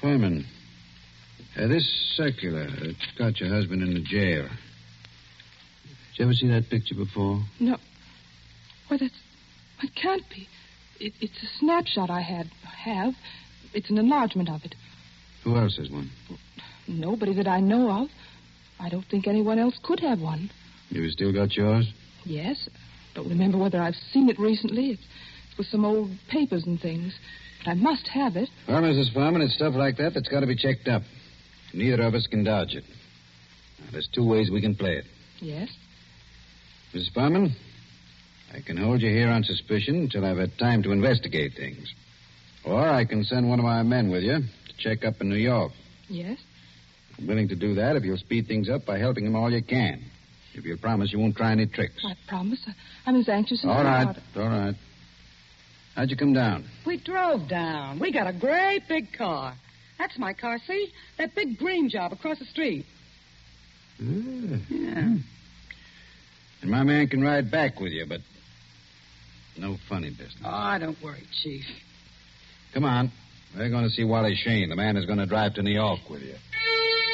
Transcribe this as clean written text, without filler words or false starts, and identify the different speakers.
Speaker 1: Furman, this circular, it's got your husband in the jail. Did you ever see that picture before?
Speaker 2: No. Why, that can't be. It's a snapshot I have. It's an enlargement of it.
Speaker 1: Who else has one?
Speaker 2: Nobody that I know of. I don't think anyone else could have one.
Speaker 1: You still got yours?
Speaker 2: Yes. Don't remember whether I've seen it recently. It's with some old papers and things. But I must have it.
Speaker 1: Well, Mrs. Furman, it's stuff like that that's got to be checked up. Neither of us can dodge it. Now, there's two ways we can play it.
Speaker 2: Yes?
Speaker 1: Mrs. Furman, I can hold you here on suspicion until I've had time to investigate things. Or I can send one of my men with you to check up in New York.
Speaker 2: Yes?
Speaker 1: I'm willing to do that if you'll speed things up by helping him all you can. If you'll promise you won't try any tricks.
Speaker 2: I promise. I'm as anxious as
Speaker 1: All
Speaker 2: you
Speaker 1: right,
Speaker 2: are.
Speaker 1: all right. How'd you come down?
Speaker 3: We drove down. We got a great big car. That's my car, see? That big green job across the street.
Speaker 1: Yeah. And my man can ride back with you, but no funny business.
Speaker 3: Oh, don't worry, Chief.
Speaker 1: Come on. We're going to see Wally Shane, the man who's going to drive to New York with you.